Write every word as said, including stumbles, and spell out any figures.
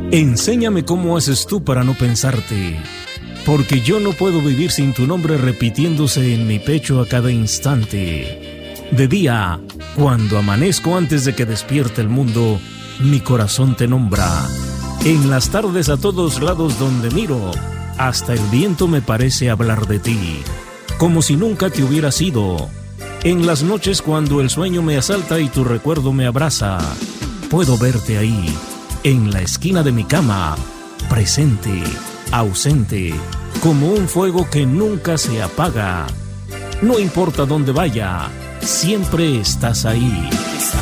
Enséñame cómo haces tú para no pensarte, porque yo no puedo vivir sin tu nombre repitiéndose en mi pecho a cada instante. De día, cuando amanezco antes de que despierte el mundo, mi corazón te nombra. En las tardes a todos lados donde miro, hasta el viento me parece hablar de ti, como si nunca te hubieras ido. En las noches cuando el sueño me asalta y tu recuerdo me abraza, puedo verte ahí, en la esquina de mi cama, presente, ausente, como un fuego que nunca se apaga. No importa dónde vaya, siempre estás ahí.